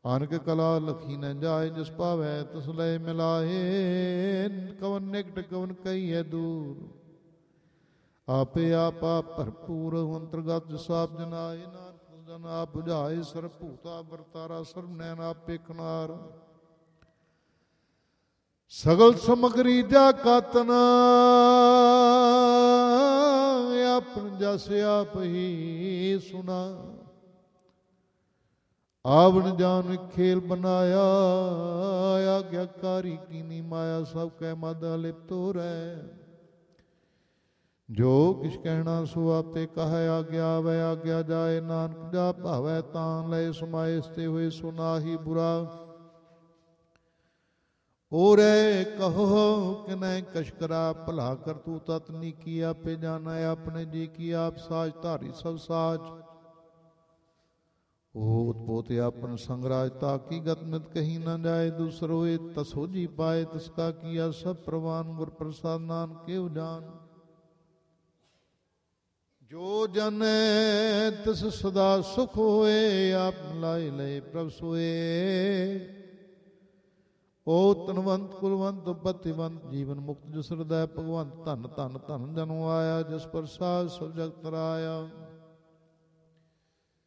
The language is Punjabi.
ਆਨਕ ਕਲਾ ਲਖੀ ਨ ਜਾਏ, ਜਿਸ ਭਾਵੈ ਤਿਸ ਲੈ ਮਿਲਾਏ। ਕਵਨ ਨਿਕਟ ਕਵਨ ਕਹੀਐ ਦੂਰ, ਆਪੇ ਆਪਾ ਭਰਪੂਰ। ਅੰਤਰਗਤ ਜਿਸ ਆਪ ਜਨਾਏ, ਨਾਨਕ ਜਨ ਆਪ ਬੁਝਾਏ। ਸਰਬ ਭੂਤਾ ਵਰਤਾਰਾ, ਸਰਬ ਨੈਣ ਆਪੇ ਕਿਨਾਰ। ਸਗਲ ਸਮਗਰੀ ਜਾ ਕਾਤਨ, ਆਪਨ ਜਸ ਆਪ ਹੀ ਸੁਣਾ। ਆਵਣ ਜਾਨ ਖੇਲ ਬਨਾਇਆ, ਆਗਿਆਕਾਰੀ ਕੀਨੀ ਮਾਇਆ। ਸਭ ਕੈ ਮਦ ਅਲਿਪਤ ਰਹਿ, ਜੋ ਕਿਛ ਕਹਿਣਾ ਸੋ ਆਪੇ ਕਹੈ। ਆਗਿਆ ਆਵੈ ਆਗਿਆ ਜਾਏ, ਨਾਨਕ ਜਾ ਭਾਵੈ ਤਾਂ ਲਏ ਸਮਾਏ। ਸਤੇ ਹੋਏ ਸੋ ਨਾਹੀ ਬੁਰਾ, ਓਰੇ ਕਹੋ ਕਿਨੈ ਕਛ ਕਰਾ। ਭਲਾ ਕਰ ਤੂੰ ਤਤ ਨੀਕੀ, ਆਪੇ ਜਾਣੈ ਆਪਣੇ ਜੀ ਕੀ। ਆਪ ਸਾਜ ਧਾਰੀ ਸਭ ਸਾਜ, ਓਤ ਪੋਤ ਆਪਨ ਸੰਗਰਾਜ। ਤਾਕੀ ਗਤ ਮਿਤ ਕਹੀ ਨਾ ਜਾਏ, ਦੂਸਰ ਹੋਏ ਤਸੋ ਜੀ ਪਾਏ। ਤਿਸ ਕਾ ਕੀਆ ਸਭ ਪ੍ਰਵਾਨ, ਗੁਰ ਪ੍ਰਸਾਦ ਨਾਨਕ ਕੇਉ ਜਾਨ। ਜੋ ਜਾਣੈ ਤਿਸ ਸਦਾ ਸੁਖ ਹੋਏ, ਆਪ ਲਾਏ ਲਏ ਪ੍ਰਭ ਸੋਏ। ਓ ਤਨਵੰਤ ਕੁਲਵੰਤ ਪਤਿਵੰਤ, ਜੀਵਨ ਮੁਕਤ ਜਿਸ ਹਿਰਦੈ ਭਗਵੰਤ। ਧਨ ਧਨ ਧਨ ਜਨੁ ਆਇਆ, ਜਿਸ ਪ੍ਰਸਾਦ ਸਭ ਜਗਤ ਤਰਾਇਆ।